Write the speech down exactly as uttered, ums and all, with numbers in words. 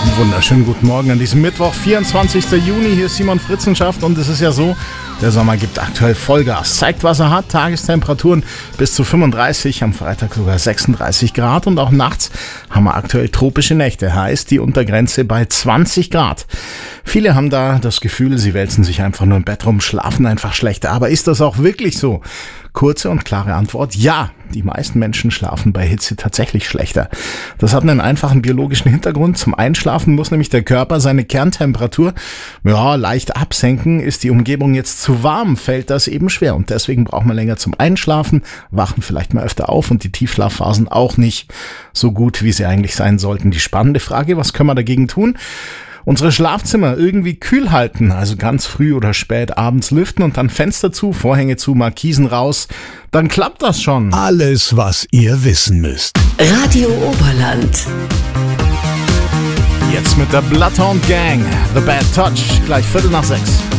Wunderschönen guten Morgen an diesem Mittwoch, vierundzwanzigster Juni. Hier ist Simon Fritzenschaft und es ist ja so, der Sommer gibt aktuell Vollgas. Zeigt, was er hat. Tagestemperaturen bis zu fünfunddreißig, am Freitag sogar sechsunddreißig Grad und auch nachts haben wir aktuell tropische Nächte. Heißt die Untergrenze bei zwanzig Grad. Viele haben da das Gefühl, sie wälzen sich einfach nur im Bett rum, schlafen einfach schlechter. Aber ist das auch wirklich so? Kurze und klare Antwort: Ja, die meisten Menschen schlafen bei Hitze tatsächlich schlechter. Das hat einen einfachen biologischen Hintergrund. Zum Einschlafen muss nämlich der Körper seine Kerntemperatur ja, leicht absenken. Ist die Umgebung jetzt zu warm, fällt das eben schwer. Und deswegen braucht man länger zum Einschlafen, wachen vielleicht mal öfter auf und die Tiefschlafphasen auch nicht so gut, wie sie eigentlich sein sollten. Die spannende Frage: Was können wir dagegen tun? Unsere Schlafzimmer irgendwie kühl halten, also ganz früh oder spät abends lüften und dann Fenster zu, Vorhänge zu, Markisen raus. Dann klappt das schon. Alles, was ihr wissen müsst. Radio Oberland. Jetzt mit der Bloodhound Gang, The Bad Touch, gleich Viertel nach sechs.